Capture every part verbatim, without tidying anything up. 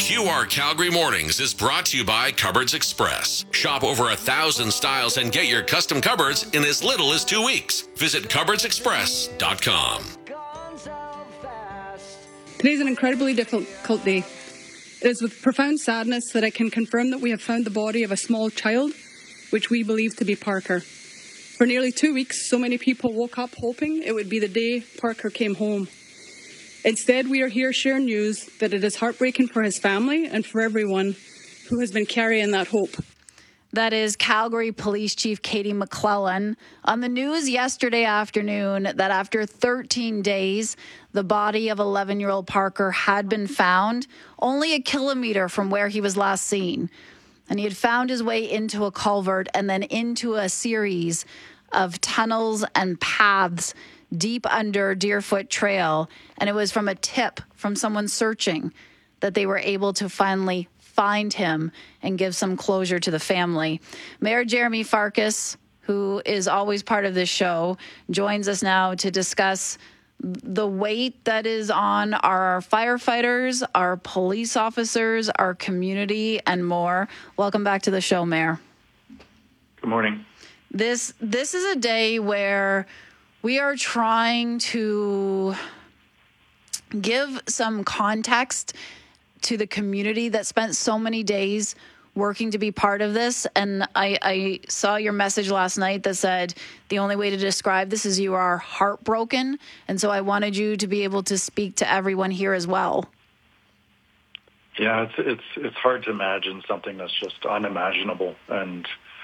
Q R Calgary Mornings is brought to you by Cupboards Express. Shop over a thousand styles and get your custom cupboards in as little as two weeks. Visit cupboards express dot com. Today's an incredibly difficult day. It is with profound sadness that I can confirm that we have found the body of a small child, which we believe to be Parker. For nearly two weeks, so many people woke up hoping it would be the day Parker came home. Instead, we are here sharing news that it is heartbreaking for his family and for everyone who has been carrying that hope. That is Calgary Police Chief Katie McClellan on the news yesterday afternoon that after thirteen days, the body of eleven-year-old Parker had been found only a kilometer from where he was last seen. And he had found his way into a culvert and then into a series of tunnels and paths deep under Deerfoot Trail. And it was from a tip from someone searching that they were able to finally find him and give some closure to the family. Mayor Jeremy Farkas, who is always part of this show, joins us now to discuss the weight that is on our firefighters, our police officers, our community, and more. Welcome back to the show, Mayor. Good morning. This this is a day where we are trying to give some context to the community that spent so many days working to be part of this. And I, I saw your message last night that said the only way to describe this is you are heartbroken. And so I wanted you to be able to speak to everyone here as well. Yeah, it's it's it's hard to imagine something that's just unimaginable. And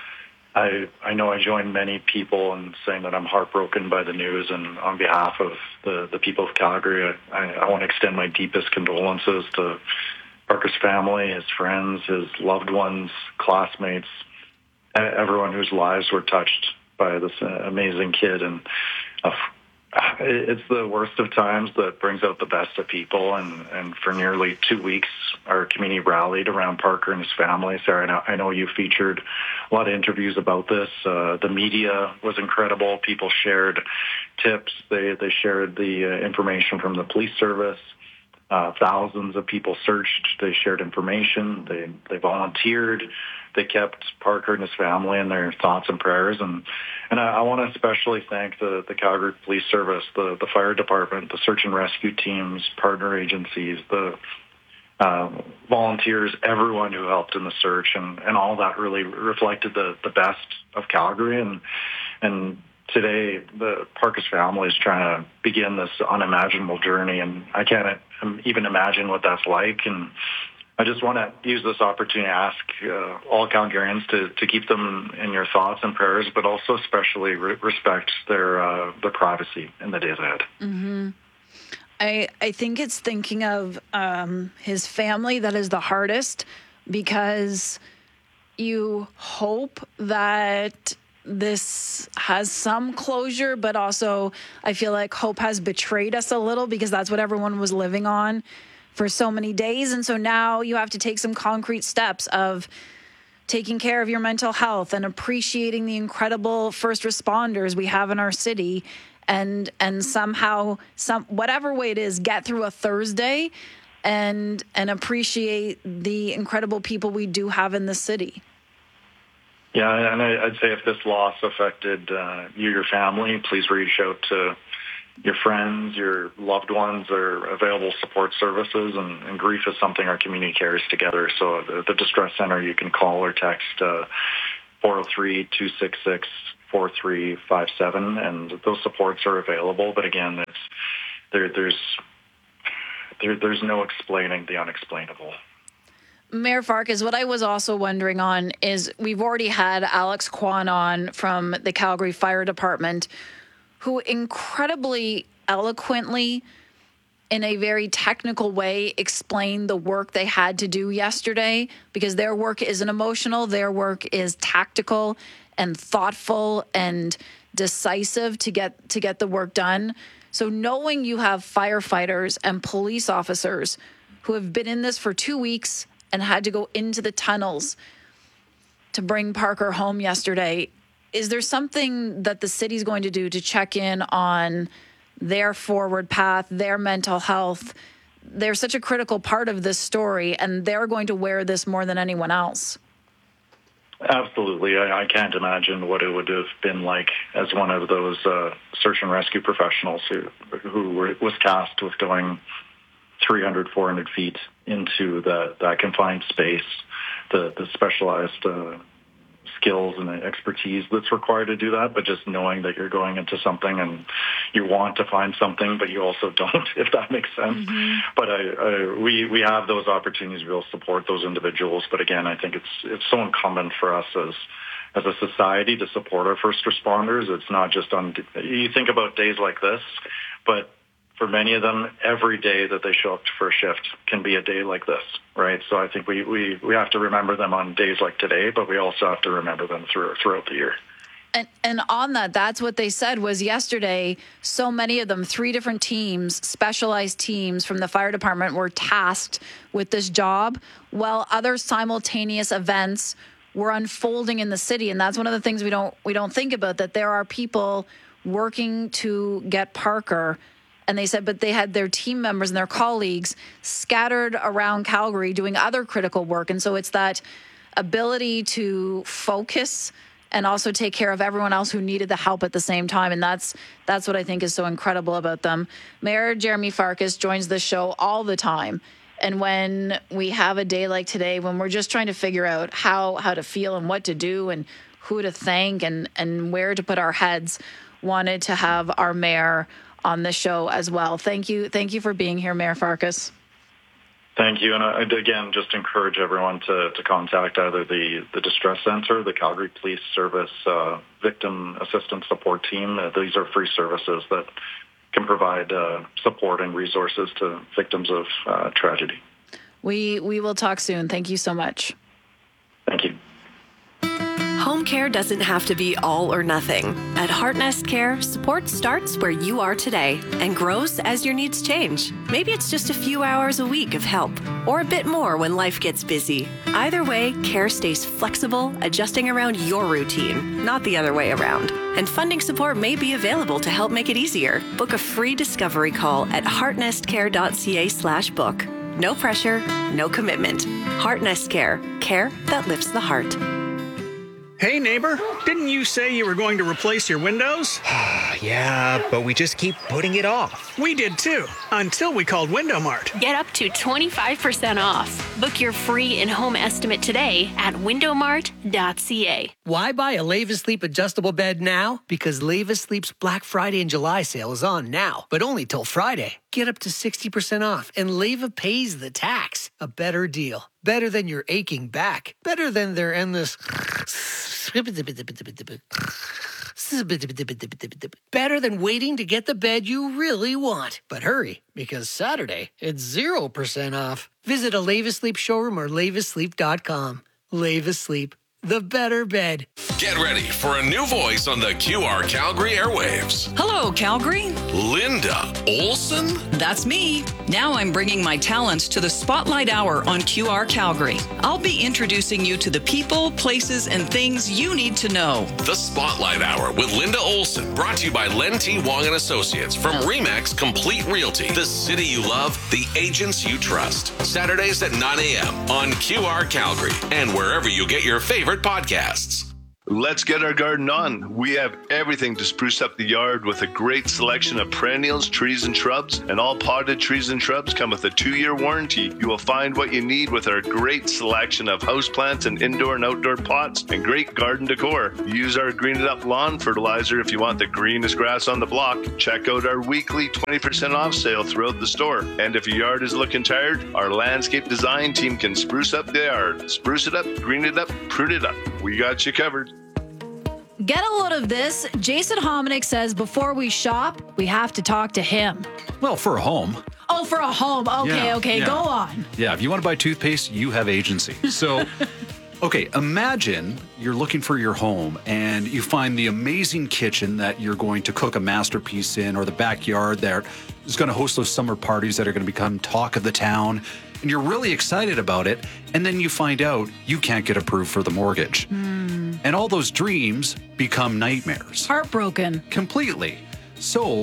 I I know I join many people in saying that I'm heartbroken by the news, and on behalf of the, the people of Calgary, I, I want to extend my deepest condolences to Parker's family, his friends, his loved ones, classmates, everyone whose lives were touched by this amazing kid. And uh, it's the worst of times that brings out the best of people. And, and for nearly two weeks, our community rallied around Parker and his family. Sarah, I know, I know you featured a lot of interviews about this. Uh, the media was incredible. People shared tips. They, they shared the uh, information from the police service. Uh, thousands of people searched. They shared information. They they volunteered. They kept Parker and his family in their thoughts and prayers. And and I, I want to especially thank the, the Calgary Police Service, the, the fire department, the search and rescue teams, partner agencies, the uh, volunteers, everyone who helped in the search. And, and all that really reflected the, the best of Calgary. And and today, the Parker's family is trying to begin this unimaginable journey, and I can't even imagine what that's like. And I just want to use this opportunity to ask uh, all Calgarians to, to keep them in your thoughts and prayers, but also especially re- respect their uh, their privacy in the days ahead. Mm-hmm. I I think it's thinking of um, his family that is the hardest, because you hope that this has some closure, but also I feel like hope has betrayed us a little, because that's what everyone was living on for so many days. And so now you have to take some concrete steps of taking care of your mental health and appreciating the incredible first responders we have in our city, and and somehow, some whatever way it is, get through a Thursday and and appreciate the incredible people we do have in the city. Yeah, and I'd say if this loss affected uh, you, your family, please reach out to your friends, your loved ones, or available support services. And, and grief is something our community carries together. So the, the Distress Center, you can call or text uh, four oh three, two six six, four three five seven, and those supports are available. But again, it's there, there's there, there's no explaining the unexplainable. Mayor Farkas, what I was also wondering on is we've already had Alex Kwan on from the Calgary Fire Department, who incredibly eloquently, in a very technical way, explained the work they had to do yesterday, because their work isn't emotional. Their work is tactical and thoughtful and decisive to get to get the work done. So knowing you have firefighters and police officers who have been in this for two weeks and had to go into the tunnels to bring Parker home yesterday, is there something that the city's going to do to check in on their forward path, their mental health, they're such a critical part of this story, and they're going to wear this more than anyone else. Absolutely. I, I can't imagine what it would have been like as one of those uh, search and rescue professionals who, who were, was tasked with going three hundred, four hundred feet into the, that confined space, the, the specialized uh, skills and the expertise that's required to do that, but just knowing that you're going into something and you want to find something, but you also don't, if that makes sense. Mm-hmm. But I, I, we we have those opportunities. We'll support those individuals. But again, I think it's it's so incumbent for us as as a society to support our first responders. It's not just on, you think about days like this, but for many of them, every day that they show up for a shift can be a day like this, right? So I think we, we, we have to remember them on days like today, but we also have to remember them through, throughout the year. And, and on that, that's what they said was yesterday, so many of them, three different teams, specialized teams from the fire department were tasked with this job, while other simultaneous events were unfolding in the city. And that's one of the things we don't we don't think about, that there are people working to get Parker. And they said, but they had their team members and their colleagues scattered around Calgary doing other critical work. And so it's that ability to focus and also take care of everyone else who needed the help at the same time. And that's that's what I think is so incredible about them. Mayor Jeremy Farkas joins the show all the time. And when we have a day like today, when we're just trying to figure out how, how to feel and what to do and who to thank and, and where to put our heads, wanted to have our mayor on the show as well. Thank you. Thank you for being here, Mayor Farkas. Thank you. And I, again, just encourage everyone to, to contact either the, the Distress Center, the Calgary Police Service uh, Victim Assistance Support Team. Uh, these are free services that can provide uh, support and resources to victims of uh, tragedy. We, we will talk soon. Thank you so much. Thank you. Home care doesn't have to be all or nothing. At Heartnest Care, support starts where you are today and grows as your needs change. Maybe it's just a few hours a week of help, or a bit more when life gets busy. Either way, care stays flexible, adjusting around your routine, not the other way around. And funding support may be available to help make it easier. Book a free discovery call at heartnestcare.ca slash book. No pressure, no commitment. Heartnest Care, care that lifts the heart. Hey, neighbor, didn't you say you were going to replace your windows? Yeah, but we just keep putting it off. We did too, until we called Window Mart. Get up to twenty-five percent off. Book your free in-home estimate today at window mart dot c a. Why buy a Leva Sleep adjustable bed now? Because Leva Sleep's Black Friday and July sale is on now, but only till Friday. Get up to sixty percent off, and Leva pays the tax. A better deal. Better than your aching back. Better than their endless... Better than waiting to get the bed you really want. But hurry, because Saturday, it's zero percent off. Visit a Leva Sleep showroom or leva sleep dot com. Leva Sleep, the better bed. Get ready for a new voice on the Q R Calgary airwaves. Hello, Calgary. Linda Olson? That's me. Now I'm bringing my talents to the Spotlight Hour on Q R Calgary. I'll be introducing you to the people, places, and things you need to know. The Spotlight Hour with Linda Olson, brought to you by Len T. Wong and Associates from Remax Complete Realty. The city you love, the agents you trust. Saturdays at nine a.m. on Q R Calgary and wherever you get your favorite podcasts. Let's get our garden on. We have everything to spruce up the yard with a great selection of perennials, trees, and shrubs. And all potted trees and shrubs come with a two-year warranty. You will find what you need with our great selection of houseplants and indoor and outdoor pots and great garden decor. Use our Green It Up lawn fertilizer if you want the greenest grass on the block. Check out our weekly twenty percent off sale throughout the store. And if your yard is looking tired, our landscape design team can spruce up the yard. Spruce it up, green it up, prune it up. We got you covered. Get a load of this. Jason Hominick says before we shop, we have to talk to him. Well, for a home. Oh, for a home. Okay, yeah, okay, yeah. go on. Yeah, if you want to buy toothpaste, you have agency. So, okay, imagine you're looking for your home and you find the amazing kitchen that you're going to cook a masterpiece in, or the backyard that is going to host those summer parties that are going to become talk of the town. And you're really excited about it, and then you find out you can't get approved for the mortgage. Mm. And all those dreams become nightmares. Heartbroken. Completely. So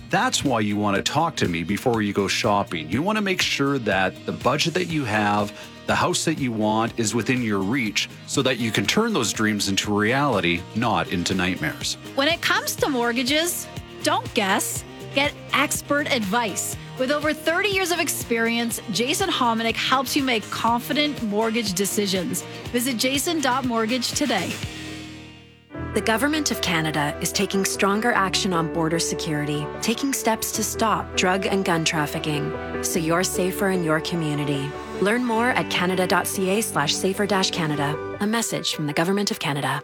That's why you want to talk to me before you go shopping. You want to make sure that the budget that you have, the house that you want, is within your reach so that you can turn those dreams into reality, not into nightmares. When it comes to mortgages, don't guess. Get expert advice. With over thirty years of experience, Jason Hominick helps you make confident mortgage decisions. Visit jason dot mortgage today. The Government of Canada is taking stronger action on border security, taking steps to stop drug and gun trafficking, so you're safer in your community. Learn more at canada.ca slash safer dash Canada. A message from the Government of Canada.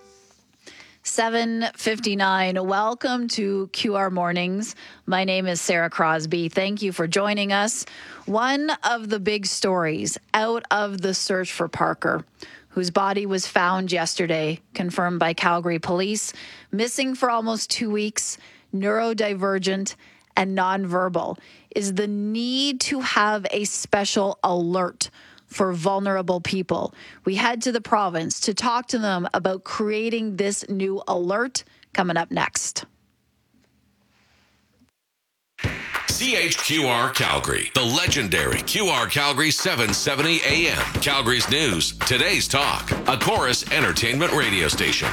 seven fifty-nine. Welcome to Q R Mornings. My name is Sarah Crosby. Thank you for joining us. One of the big stories out of the search for Parker, whose body was found yesterday, confirmed by Calgary police, missing for almost two weeks, neurodivergent and nonverbal, is the need to have a special alert for vulnerable people. We head to the province to talk to them about creating this new alert. Coming up next. C H Q R Calgary, the legendary Q R Calgary seven seventy A M. Calgary's news, today's talk, a Chorus entertainment radio station.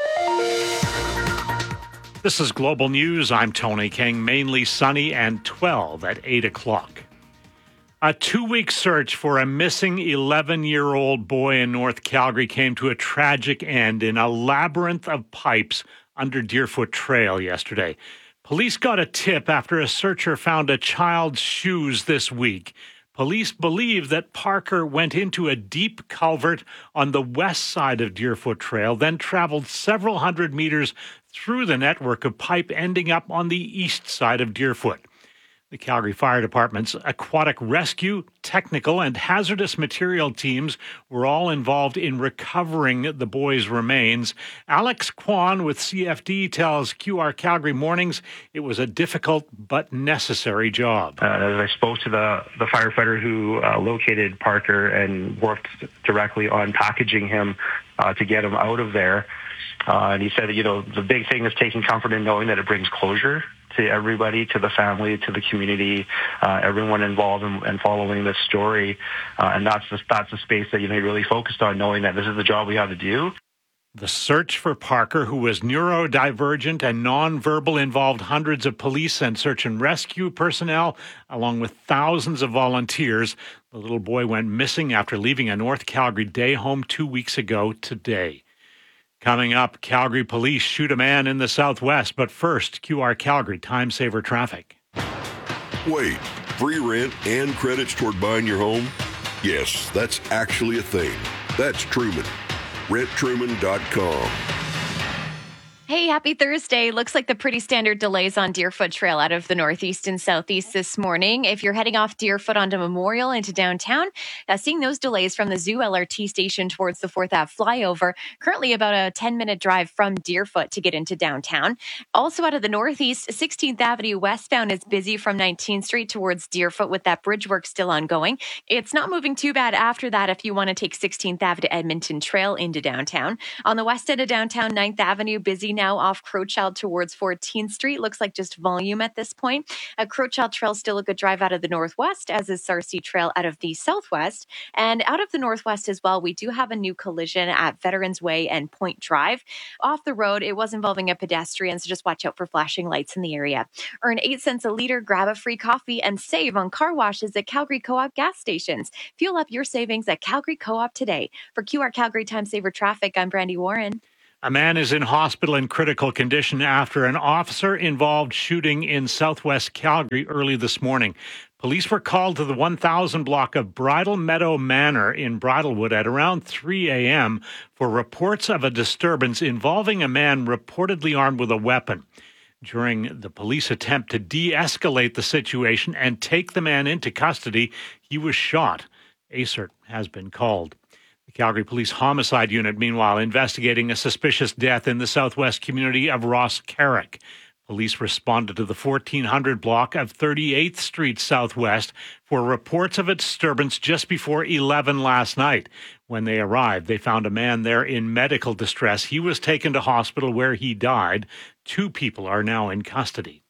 This is Global News. I'm Tony King. Mainly sunny and twelve at eight o'clock. A two-week search for a missing eleven-year-old boy in North Calgary came to a tragic end in a labyrinth of pipes under Deerfoot Trail yesterday. Police got a tip after a searcher found a child's shoes this week. Police believe that Parker went into a deep culvert on the west side of Deerfoot Trail, then traveled several hundred meters through the network of pipe, ending up on the east side of Deerfoot. The Calgary Fire Department's aquatic rescue, technical, and hazardous material teams were all involved in recovering the boy's remains. Alex Kwan with C F D tells Q R Calgary Mornings it was a difficult but necessary job. Uh, as I spoke to the, the firefighter who uh, located Parker and worked directly on packaging him uh, to get him out of there, uh, and he said, you know, the big thing is taking comfort in knowing that it brings closure to everybody, to the family, to the community, uh, everyone involved in, in following this story. Uh, and that's the, that's the space that, you know, he really focused on, knowing that this is the job we have to do. The search for Parker, who was neurodivergent and nonverbal, involved hundreds of police and search and rescue personnel, along with thousands of volunteers. The little boy went missing after leaving a North Calgary day home two weeks ago today. Coming up, Calgary police shoot a man in the southwest. But first, Q R Calgary time saver traffic. Wait, free rent and credits toward buying your home? Yes, that's actually a thing. That's Truman. rent truman dot com. Hey, happy Thursday. Looks like the pretty standard delays on Deerfoot Trail out of the northeast and southeast this morning. If you're heading off Deerfoot onto Memorial into downtown, uh, seeing those delays from the Zoo L R T station towards the fourth Avenue flyover. Currently about a ten-minute drive from Deerfoot to get into downtown. Also out of the northeast, sixteenth Avenue westbound is busy from nineteenth Street towards Deerfoot with that bridge work still ongoing. It's not moving too bad after that if you want to take sixteenth Avenue to Edmonton Trail into downtown. On the west end of downtown, ninth Avenue, busy now off Crowchild towards fourteenth Street. Looks like just volume at this point. Uh, Crowchild Trail still a good drive out of the northwest, as is Sarcee Trail out of the southwest. And out of the northwest as well, we do have a new collision at Veterans Way and Point Drive. Off the road, it was involving a pedestrian, so just watch out for flashing lights in the area. Earn eight cents a liter, grab a free coffee, and save on car washes at Calgary Co-op gas stations. Fuel up your savings at Calgary Co-op today. For Q R Calgary Time Saver Traffic, I'm Brandy Warren. A man is in hospital in critical condition after an officer-involved shooting in southwest Calgary early this morning. Police were called to the one thousand block of Bridal Meadow Manor in Bridlewood at around three a.m. for reports of a disturbance involving a man reportedly armed with a weapon. During the police attempt to de-escalate the situation and take the man into custody, he was shot. A C E R T has been called. The Calgary Police Homicide Unit, meanwhile, investigating a suspicious death in the southwest community of Ross Carrick. Police responded to the fourteen hundred block of thirty-eighth Street Southwest for reports of a disturbance just before eleven last night. When they arrived, they found a man there in medical distress. He was taken to hospital where he died. Two people are now in custody.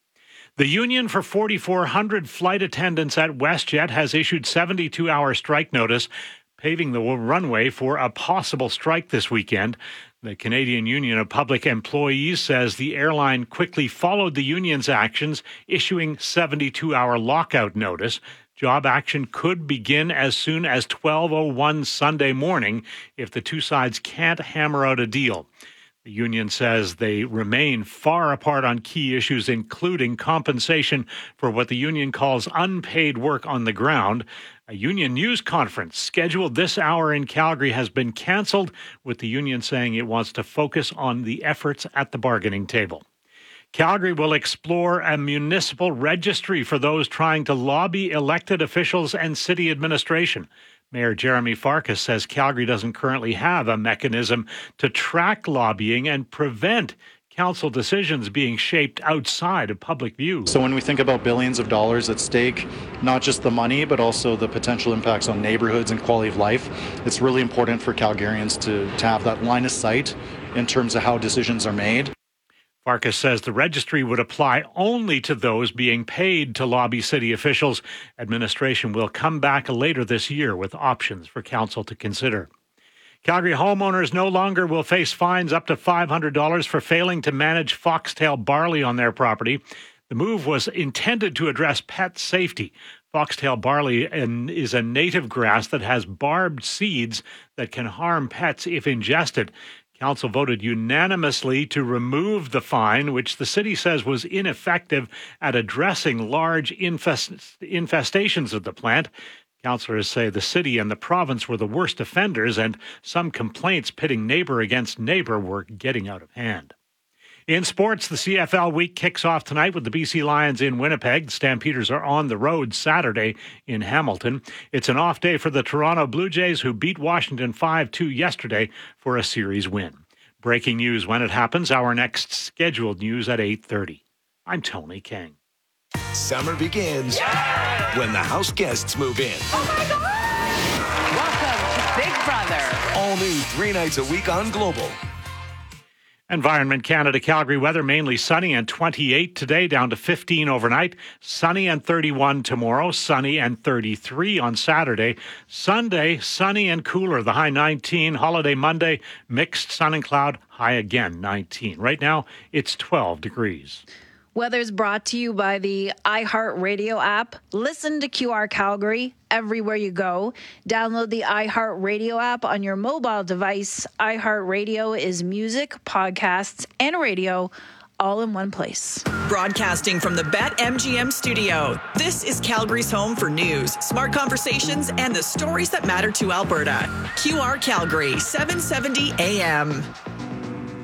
The union for forty-four hundred flight attendants at WestJet has issued seventy-two hour strike notice, paving the runway for a possible strike this weekend. The Canadian Union of Public Employees says the airline quickly followed the union's actions, issuing seventy-two hour lockout notice. Job action could begin as soon as twelve oh one Sunday morning if the two sides can't hammer out a deal. The union says they remain far apart on key issues, including compensation for what the union calls unpaid work on the ground. A union news conference scheduled this hour in Calgary has been canceled, with the union saying it wants to focus on the efforts at the bargaining table. Calgary will explore a municipal registry for those trying to lobby elected officials and city administration. Mayor Jeremy Farkas says Calgary doesn't currently have a mechanism to track lobbying and prevent council decisions being shaped outside of public view. So when we think about billions of dollars at stake, not just the money, but also the potential impacts on neighborhoods and quality of life, it's really important for Calgarians to, to have that line of sight in terms of how decisions are made. Farkas says the registry would apply only to those being paid to lobby city officials. Administration will come back later this year with options for council to consider. Calgary homeowners no longer will face fines up to five hundred dollars for failing to manage foxtail barley on their property. The move was intended to address pet safety. Foxtail barley is a native grass that has barbed seeds that can harm pets if ingested. Council voted unanimously to remove the fine, which the city says was ineffective at addressing large infest- infestations of the plant. Councillors say the city and the province were the worst offenders, and some complaints pitting neighbour against neighbour were getting out of hand. In sports, the C F L week kicks off tonight with the B C Lions in Winnipeg. The Stampeders are on the road Saturday in Hamilton. It's an off day for the Toronto Blue Jays, who beat Washington five two yesterday for a series win. Breaking news when it happens. Our next scheduled news at eight thirty. I'm Tony King. Summer begins yeah! when the house guests move in. Oh my God! Welcome to Big Brother. All new three nights a week on Global. Environment Canada Calgary weather, mainly sunny and twenty-eight today, down to fifteen overnight. Sunny and thirty-one tomorrow, sunny and thirty-three on Saturday. Sunday, sunny and cooler, the high nineteen. Holiday Monday, mixed sun and cloud, high again nineteen. Right now, it's twelve degrees. Weather's brought to you by the iHeartRadio app. Listen to Q R Calgary everywhere you go. Download the iHeartRadio app on your mobile device. iHeartRadio is music, podcasts, and radio all in one place. Broadcasting from the BetMGM studio, this is Calgary's home for news, smart conversations, and the stories that matter to Alberta. Q R Calgary, seven seventy A M.